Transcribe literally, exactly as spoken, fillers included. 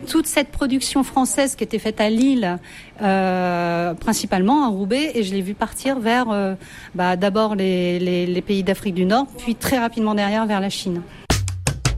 toute cette production française qui était faite à Lille, euh, principalement à Roubaix, et je l'ai vu partir vers euh, bah, d'abord les, les, les pays d'Afrique du Nord, puis très rapidement derrière vers la Chine.